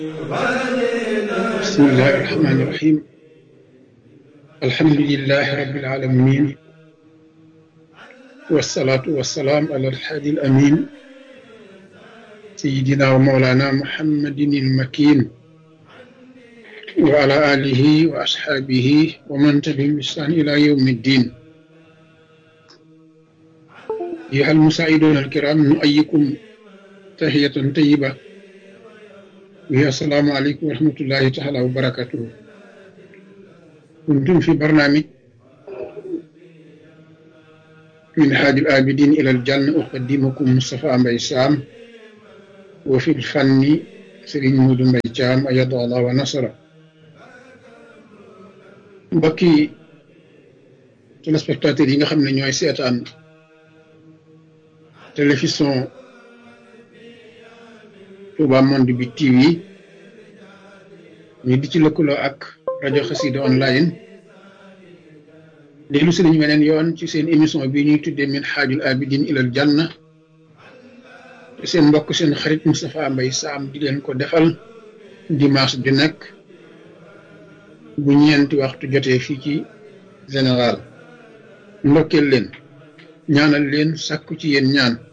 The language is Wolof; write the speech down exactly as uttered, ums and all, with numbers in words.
bismillahi irrahmani irrahim alhamdulilahi rabbil alamin wasalaatu wasalaam ala alhaadi alamin sayidina wa mawlana muhammadin ilmakin wa ala alihi wa ashaabihi wa man tabi'ahum bi ihsaan ila yawmi ddin ayyuha almusaa'iduuna alkiram nu'ayyikum tahiyatan tayyiba wi assalaamu aleykum wa rahmatullahi taala wa barakatuhu. kuntum fi barnaamij min haadil aabidiin ilal janna uqaddimukum Moustapha Mbaye Sam wa fil fanni Serigne Modou Mbaye Thiam ayyada Allah wa nasara. mbokki téléspectateurs yi nga xam ne ñooy seetaan télévision Touba Monde bi T V ñu di ci lëkkaloo ak rajo Xassida online dellu si nañu weneen yoon ci seen émission bi ñuy tuddee min haajul abidin ilal janna te seen mbokk seen xarit Moustapha Mbaye Sam di leen ko defal dimanche ju nekk bu ñeenti waxtu jotee fii ci général ndokkeel leen ñaanal leen sàkku ci yéen ñaan